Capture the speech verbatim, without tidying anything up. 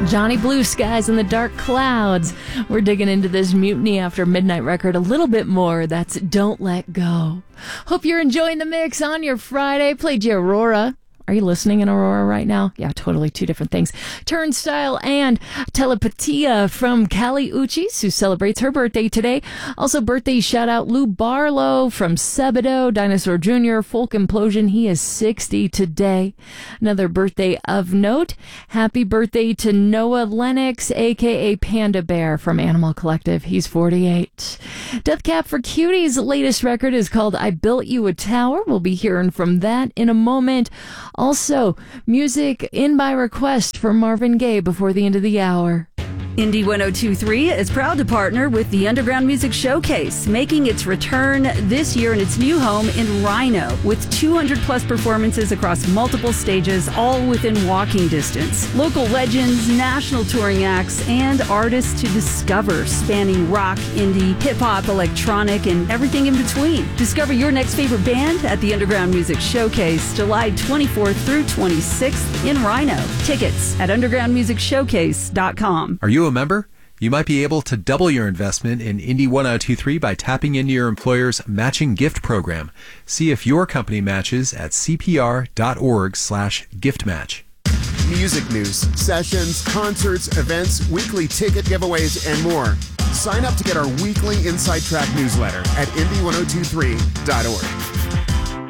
Johnny Blue Skies and the Dark Clouds. We're digging into this Mutiny After Midnight record a little bit more. That's Don't Let Go. Hope you're enjoying the mix on your Friday. Played you Aurora. Are you listening in Aurora right now? Yeah, totally two different things. Turnstile and Telepatia from Callie Uchis, who celebrates her birthday today. Also, birthday shout out Lou Barlow from Sebadoh, Dinosaur Junior, Folk Implosion. He is sixty today. Another birthday of note. Happy birthday to Noah Lennox, a k a. Panda Bear from Animal Collective. He's forty-eight. Death Cab for Cutie's latest record is called I Built You a Tower. We'll be hearing from that in a moment. Also, music in by request for Marvin Gaye before the end of the hour. Indie ten twenty-three is proud to partner with the Underground Music Showcase, making its return this year in its new home in Rhino, with two hundred plus performances across multiple stages, all within walking distance. Local legends, national touring acts, and artists to discover, spanning rock, indie, hip-hop, electronic, and everything in between. Discover your next favorite band at the Underground Music Showcase, July twenty-fourth through twenty-sixth in Rhino. Tickets at underground music showcase dot com. Are you a member? You might be able to double your investment in Indie ten twenty-three by tapping into your employer's matching gift program. See if your company matches at c p r dot org slash gift match. Music news, sessions, concerts, events, weekly ticket giveaways, and more. Sign up to get our weekly Inside Track newsletter at indie ten twenty-three dot org.